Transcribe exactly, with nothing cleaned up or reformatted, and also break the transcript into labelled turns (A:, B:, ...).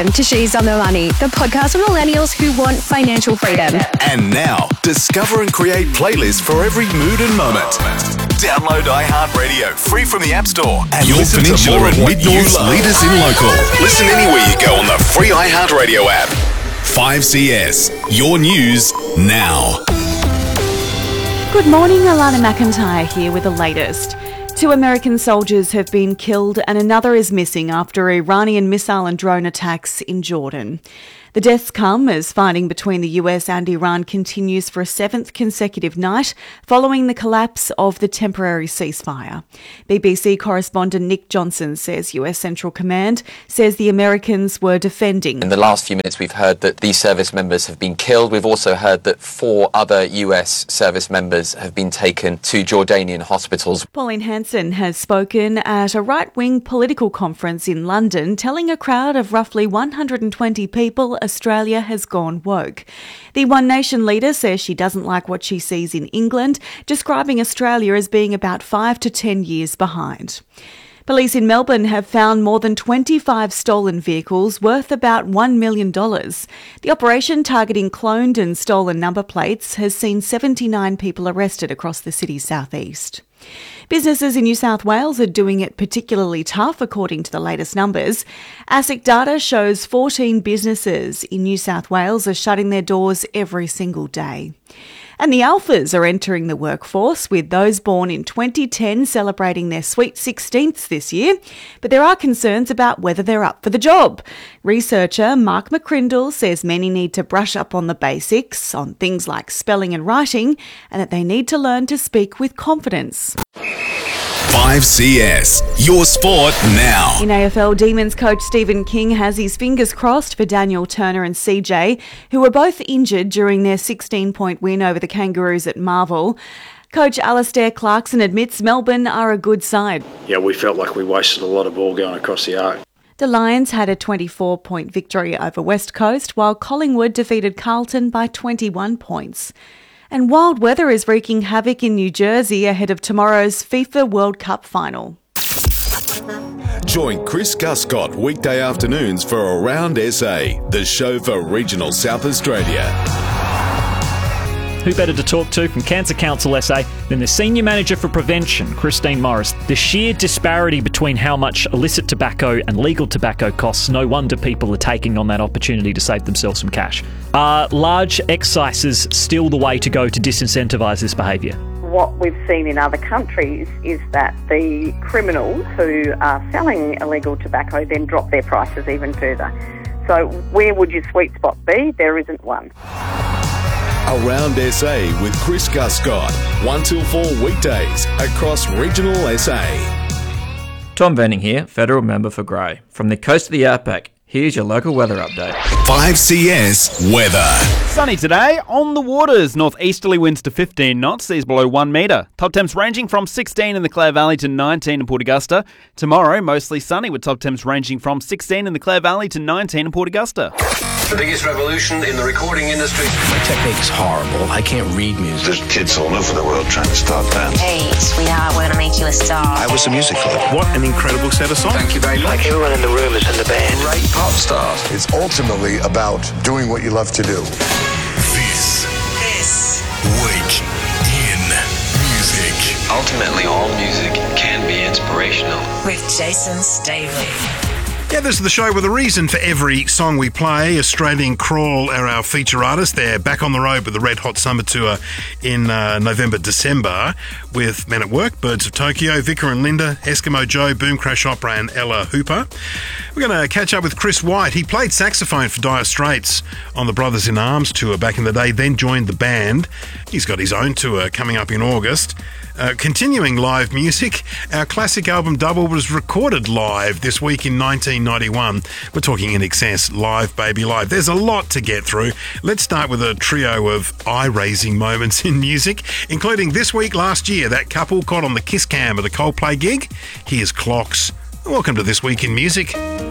A: To She's on the Money, the podcast for millennials who want financial freedom.
B: And now, discover and create playlists for every mood and moment. Download iHeartRadio free from the App Store and
C: Your
B: listen to
C: Peninsula
B: more
C: and
B: of what you
C: Mid-North's
B: love.
C: leaders in local.
B: Listen anywhere you go on the free iHeartRadio app.
C: five C S, your news now.
D: Good morning, Alana McIntyre here with the latest. Two American soldiers have been killed and another is missing after Iranian missile and drone attacks in Jordan. The deaths come as fighting between the U S and Iran continues for a seventh consecutive night following the collapse of the temporary ceasefire. B B C correspondent Nick Johnson says U S Central Command says the Americans were defending.
E: In the last few minutes, we've heard that these service members have been killed. We've also heard that four other U S service members have been taken to Jordanian hospitals.
D: Pauline Hanson has spoken at a right-wing political conference in London, telling a crowd of roughly one hundred twenty people Australia has gone woke. The One Nation leader says she doesn't like what she sees in England, describing Australia as being about five to ten years behind. Police in Melbourne have found more than twenty-five stolen vehicles worth about one million dollars. The operation targeting cloned and stolen number plates has seen seventy-nine people arrested across the city's southeast. Businesses in New South Wales are doing it particularly tough, according to the latest numbers. ASIC data shows fourteen businesses in New South Wales are shutting their doors every single day. And the Alphas are entering the workforce, with those born in twenty ten celebrating their sweet sixteenths this year. But there are concerns about whether they're up for the job. Researcher Mark McCrindle says many need to brush up on the basics, on things like spelling and writing, and that they need to learn to speak with confidence.
C: five C S, your sport now.
D: In A F L, Demons coach Stephen King has his fingers crossed for Daniel Turner and C J, who were both injured during their sixteen-point win over the Kangaroos at Marvel. Coach Alistair Clarkson admits Melbourne are a good side.
F: Yeah, we felt like we wasted a lot of ball going across the arc.
D: The Lions had a twenty-four-point victory over West Coast, while Collingwood defeated Carlton by twenty-one points. And wild weather is wreaking havoc in New Jersey ahead of tomorrow's FIFA World Cup final.
C: Join Chris Guscott weekday afternoons for Around S A, the show for regional South Australia.
G: Who better to talk to from Cancer Council S A than the Senior Manager for Prevention, Christine Morris? The sheer disparity between how much illicit tobacco and legal tobacco costs, no wonder people are taking on that opportunity to save themselves some cash. Are large excises still the way to go to disincentivise this behaviour?
H: What we've seen in other countries is that the criminals who are selling illegal tobacco then drop their prices even further. So where would your sweet spot be? There isn't one.
C: Around S A with Chris Guscott, one till four weekdays across regional S A.
I: Tom Venning here, Federal Member for Grey. From the coast of the Outback, here's your local weather update.
C: five C S weather.
J: Sunny today on the waters. Northeasterly winds to fifteen knots, seas below one metre. Top temps ranging from sixteen in the Clare Valley to nineteen in Port Augusta. Tomorrow, mostly sunny with top temps ranging from sixteen in the Clare Valley to nineteen in Port Augusta.
K: The biggest revolution in the recording industry.
L: My technique is horrible. I can't read music.
K: There's kids all over the world trying to start bands.
M: Hey, sweetheart, we're going to make you a star.
K: I was a music club.
L: What an incredible set of songs.
K: Thank you very much.
L: Like everyone in the room is in the band.
K: Great pop stars.
N: It's ultimately about doing what you love to do.
C: This,
M: This
C: week in music.
K: Ultimately, all music can be inspirational.
M: with Jason Staley.
O: Yeah, this is the show with a reason for every song we play. Australian Crawl are our feature artists. They're back on the road with the Red Hot Summer Tour in uh, November, December with Men at Work, Birds of Tokyo, Vicar and Linda, Eskimo Joe, Boom Crash Opera and Ella Hooper. We're going to catch up with Chris White. He played saxophone for Dire Straits on the Brothers in Arms tour back in the day, then joined the band. He's got his own tour coming up in August. Uh, continuing live music, our classic album Double was recorded live this week in nineteen ninety-one. We're talking In Excess, Live Baby Live. There's a lot to get through. Let's start with a trio of eye-raising moments in music, including this week last year, that couple caught on the kiss cam at a Coldplay gig. Here's Clocks. Welcome to This Week in Music.